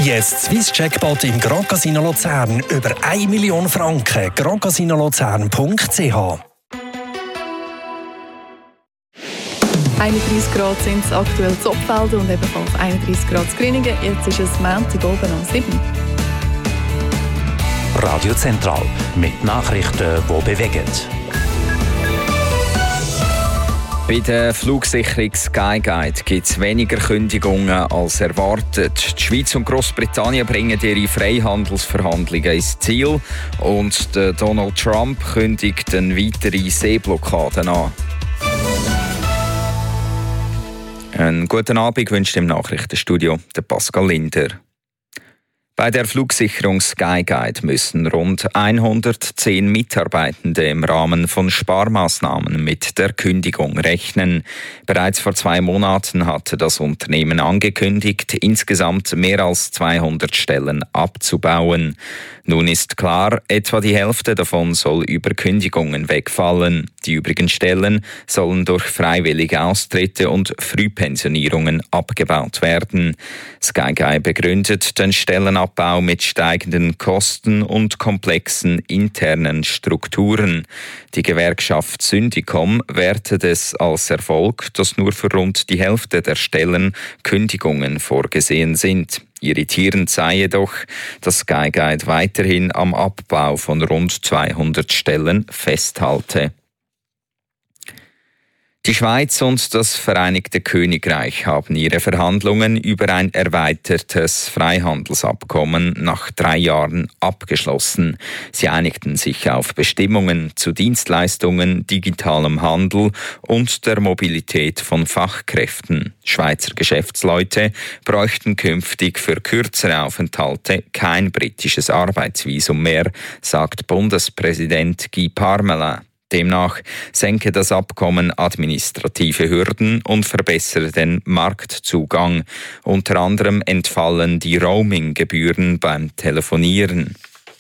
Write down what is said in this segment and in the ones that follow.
Jetzt Swiss Jackpot im Grand Casino Luzern. Über 1 Million Franken. grandcasinolozern.ch 31 Grad sind es aktuell in Zopfelden und ebenfalls 31 Grad in Grinningen. Jetzt ist es Montag oben um 7. Radio Zentral mit Nachrichten, die bewegen. Bei der Flugsicherung Skyguide gibt es weniger Kündigungen als erwartet. Die Schweiz und Großbritannien bringen ihre Freihandelsverhandlungen ins Ziel und Donald Trump kündigt eine weitere Seeblockaden an. Einen guten Abend wünscht im Nachrichtenstudio der Pascal Linder. Bei der Flugsicherung Skyguide müssen rund 110 Mitarbeitende im Rahmen von Sparmaßnahmen mit der Kündigung rechnen. Bereits vor 2 Monaten hatte das Unternehmen angekündigt, insgesamt mehr als 200 Stellen abzubauen. Nun ist klar, etwa die Hälfte davon soll über Kündigungen wegfallen. Die übrigen Stellen sollen durch freiwillige Austritte und Frühpensionierungen abgebaut werden. Skyguide begründet den Stellenabbau mit steigenden Kosten und komplexen internen Strukturen. Die Gewerkschaft Syndicom wertet es als Erfolg, dass nur für rund die Hälfte der Stellen Kündigungen vorgesehen sind. Irritierend sei jedoch, dass Skyguide weiterhin am Abbau von rund 200 Stellen festhalte. Die Schweiz und das Vereinigte Königreich haben ihre Verhandlungen über ein erweitertes Freihandelsabkommen nach 3 Jahren abgeschlossen. Sie einigten sich auf Bestimmungen zu Dienstleistungen, digitalem Handel und der Mobilität von Fachkräften. Schweizer Geschäftsleute bräuchten künftig für kürzere Aufenthalte kein britisches Arbeitsvisum mehr, sagt Bundespräsident Guy Parmelin. Demnach senke das Abkommen administrative Hürden und verbessere den Marktzugang. Unter anderem entfallen die Roaming-Gebühren beim Telefonieren.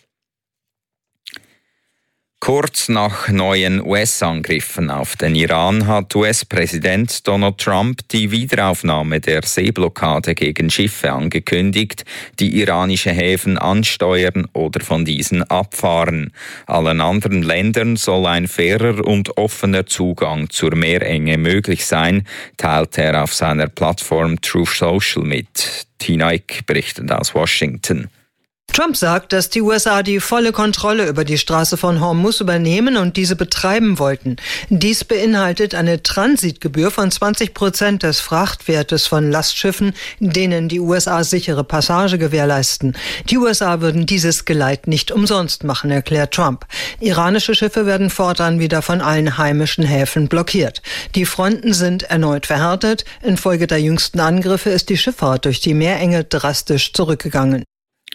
Kurz nach neuen US-Angriffen auf den Iran hat US-Präsident Donald Trump die Wiederaufnahme der Seeblockade gegen Schiffe angekündigt, die iranische Häfen ansteuern oder von diesen abfahren. Allen anderen Ländern soll ein fairer und offener Zugang zur Meerenge möglich sein, teilte er auf seiner Plattform Truth Social mit. Tina Eck berichtet aus Washington. Trump sagt, dass die USA die volle Kontrolle über die Straße von Hormuz übernehmen und diese betreiben wollten. Dies beinhaltet eine Transitgebühr von 20% des Frachtwertes von Lastschiffen, denen die USA sichere Passage gewährleisten. Die USA würden dieses Geleit nicht umsonst machen, erklärt Trump. Iranische Schiffe werden fortan wieder von allen heimischen Häfen blockiert. Die Fronten sind erneut verhärtet. Infolge der jüngsten Angriffe ist die Schifffahrt durch die Meerenge drastisch zurückgegangen.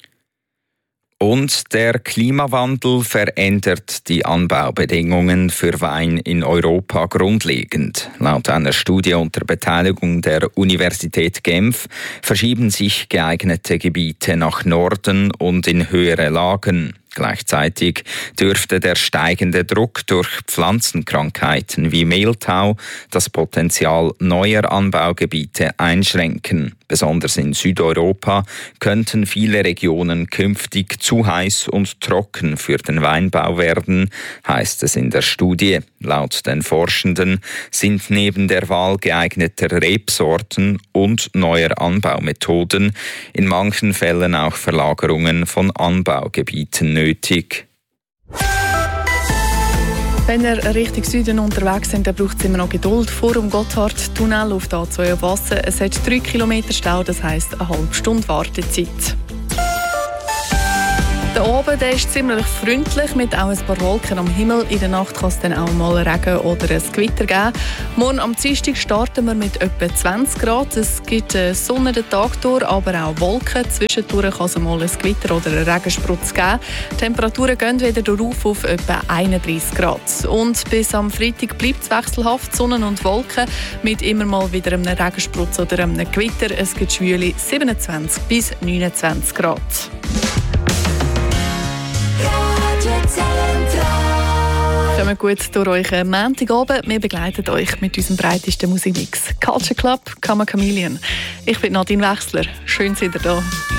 Und der Klimawandel verändert die Anbaubedingungen für Wein in Europa grundlegend. Laut einer Studie unter Beteiligung der Universität Genf verschieben sich geeignete Gebiete nach Norden und in höhere Lagen. Gleichzeitig dürfte der steigende Druck durch Pflanzenkrankheiten wie Mehltau das Potenzial neuer Anbaugebiete einschränken. Besonders in Südeuropa könnten viele Regionen künftig zu heiß und trocken für den Weinbau werden, heißt es in der Studie. Laut den Forschenden sind neben der Wahl geeigneter Rebsorten und neuer Anbaumethoden in manchen Fällen auch Verlagerungen von Anbaugebieten nötig. Wenn ihr Richtung Süden unterwegs sind, dann braucht es immer noch Geduld. Vor dem Gotthardtunnel auf der A2 auf Wassen. Es hat 3 Kilometer Stau, das heisst eine halbe Stunde Wartezeit. Der Abend der ist ziemlich freundlich, mit auch ein paar Wolken am Himmel. In der Nacht kann es dann auch mal Regen oder ein Gewitter geben. Morgen am Dienstag starten wir mit etwa 20 Grad. Es gibt Sonne den Tag durch, aber auch Wolken. Zwischendurch kann es mal ein Gewitter oder einen Regensprutz geben. Die Temperaturen gehen wieder rauf auf etwa 31 Grad. Und bis am Freitag bleibt es wechselhaft, Sonne und Wolken, mit immer mal wieder einem Regensprutz oder einem Gewitter. Es gibt schwüle 27 bis 29 Grad. Kommt gut durch euren Montagabend. Wir begleiten euch mit unserem breitesten Musikmix. Culture Club, Come a Chameleon. Ich bin Nadine Wechsler. Schön, seid ihr da.